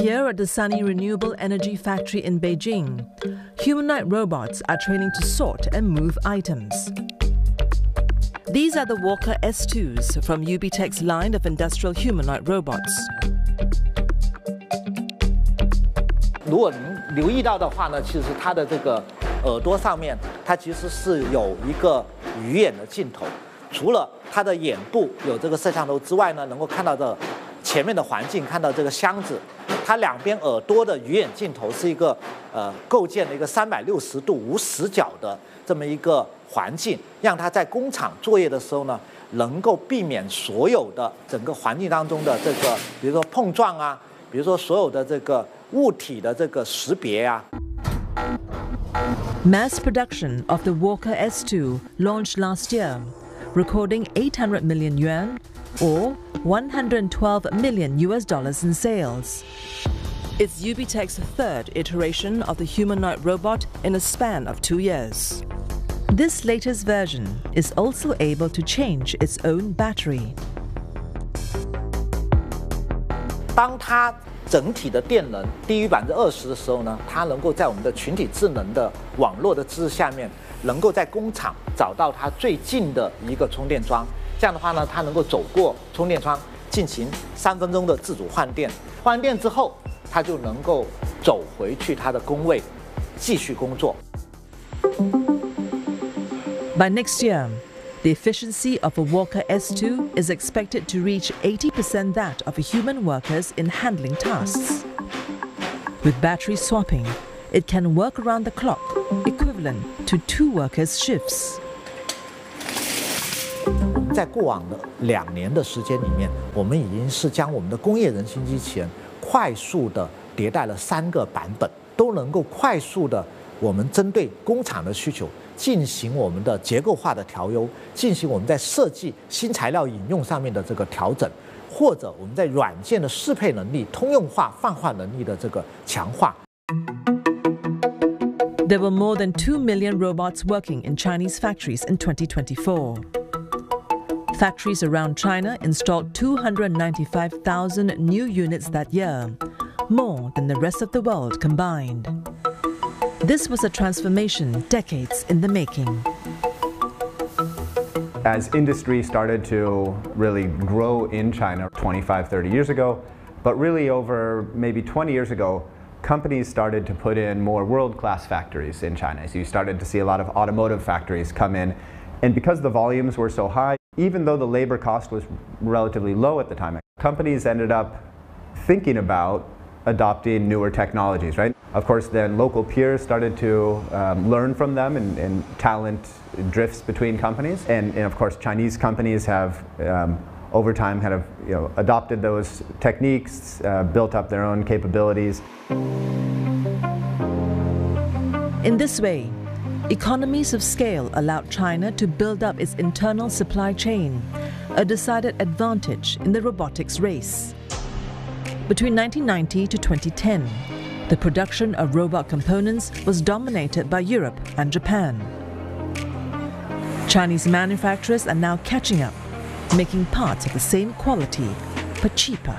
Here at the Sunny Renewable Energy Factory in Beijing, humanoid robots are training to sort and move items. These are the Walker S2s from UBTECH's line of industrial humanoid robots. 如果您留意到的话呢，其实它的这个耳朵上面，它其实是有一个鱼眼的镜头。除了它的眼部有这个摄像头之外呢，能够看到这前面的环境，看到这个箱子。它两边耳朵的鱼眼镜头是一个构建了一个360度无死角的这么一个环境，让它在工厂作业的时候呢，能够避免所有的整个环境当中的这个，比如说碰撞啊，比如说所有的这个物体的这个识别啊。 Mass production of the Walker S2 launched last year, recording 800 million yuan or $112 million in sales. It's UBTECH's third iteration of the humanoid robot in a span of 2 years. This latest version is also able to change its own battery. 当它整体的电能低于20%的时候呢，它能够在我们的群体智能的网络的支持下面，能够在工厂找到它最近的一个充电桩。这样的话呢，它能够走过充电桩，进行3分钟的自主换电。换完电之后，它就能够走回去它的工位，继续工作。 By next year, the efficiency of a Walker S2 is expected to reach 80% that of human workers in handling tasks. With battery swapping, it can work around the clock, equivalent to 2 workers' shifts. 在过往的2年的时间里面，我们已经是将我们的工业人形机器人快速的迭代了3个版本，都能够快速的我们针对工厂的需求进行我们的结构化的调优，进行我们在设计新材料引用上面的这个调整，或者我们在软件的适配能力、通用化、泛化能力的这个强化。 There were more than 2 million robots working in Chinese factories in 2024. Factories around China installed 295,000 new units that year, more than the rest of the world combined. This was a transformation decades in the making. As industry started to really grow in China 25, 30 years ago, but really over maybe 20 years ago, companies started to put in more world-class factories in China. So you started to see a lot of automotive factories come in. And because the volumes were so high, even though the labor cost was relatively low at the time, companies ended up thinking about adopting newer technologies, right? Of course, then local peers started to learn from them, and talent drifts between companies. And of course, Chinese companies have, over time, kind of adopted those techniques, built up their own capabilities. In this way, economies of scale allowed China to build up its internal supply chain, a decided advantage in the robotics race. Between 1990 to 2010, the production of robot components was dominated by Europe and Japan. Chinese manufacturers are now catching up, making parts of the same quality, but cheaper.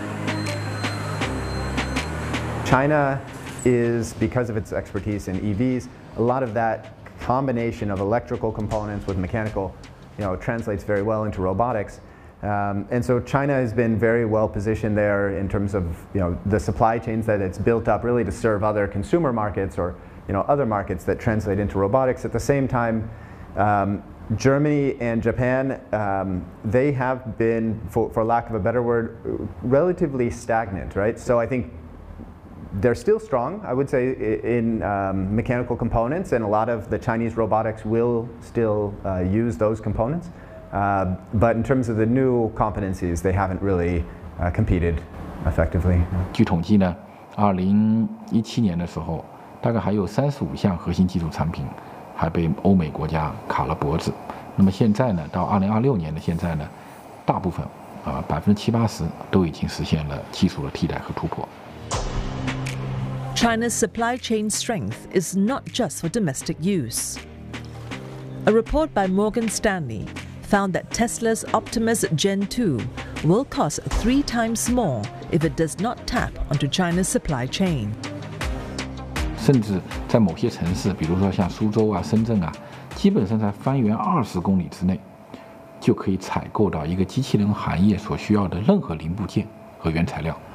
China is, because of its expertise in EVs, a lot of that combination of electrical components with mechanical, translates very well into robotics. And so China has been very well positioned there in terms of the supply chains that it's built up really to serve other consumer markets or other markets that translate into robotics. At the same time, Germany and Japan, they have been, for lack of a better word, relatively stagnant, right? So I think they're still strong, I would say, in mechanical components, and a lot of the Chinese robotics will still use those components. But in terms of the new competencies, they haven't really competed effectively. 据统计呢，2017年的时候，大概还有35项核心技术产品还被欧美国家卡了脖子。那么现在呢，到2026年的现在呢，大部分70%、80%都已经实现了技术的替代和突破。 China's supply chain strength is not just for domestic use. A report by Morgan Stanley found that Tesla's Optimus Gen 2 will cost 3 times more if it does not tap onto China's supply chain. 甚至在某些城市，比如说像苏州啊、深圳啊，基本上在方圆20公里之内，就可以采购到一个机器人行业所需要的任何零部件和原材料。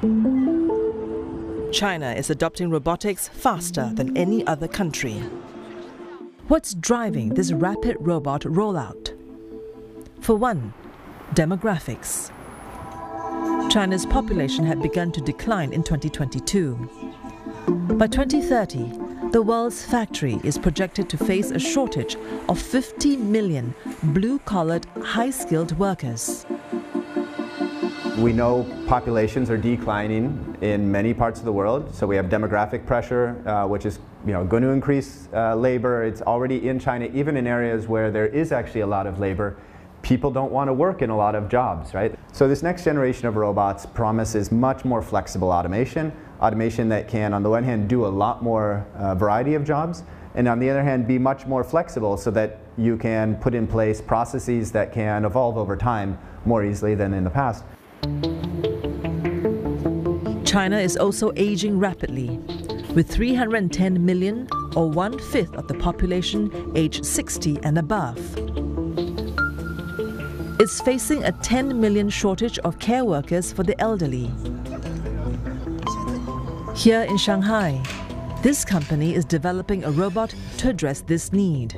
China is adopting robotics faster than any other country. What's driving this rapid robot rollout? For one, demographics. China's population had begun to decline in 2022. By 2030, the world's factory is projected to face a shortage of 50 million blue-collared, high-skilled workers. We know populations are declining in many parts of the world, so we have demographic pressure, which is going to increase labor. It's already in China, even in areas where there is actually a lot of labor. People don't want to work in a lot of jobs, right? So this next generation of robots promises much more flexible automation that can, on the one hand, do a lot more variety of jobs, and on the other hand, be much more flexible so that you can put in place processes that can evolve over time more easily than in the past. China is also aging rapidly, with 310 million, or 1/5 of the population, aged 60 and above. It's facing a 10 million shortage of care workers for the elderly. Here in Shanghai, this company is developing a robot to address this need.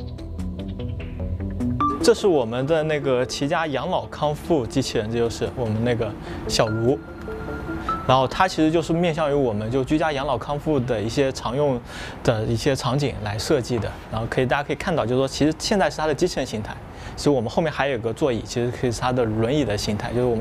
这是我们的那个齐家养老康复机器人，这就是我们那个小卢。然后它其实就是面向于我们就居家养老康复的一些常用的一些场景来设计的。然后大家可以看到，就是说其实现在是它的机器人形态，其实我们后面还有个座椅，其实可以是它的轮椅的形态，就是我们。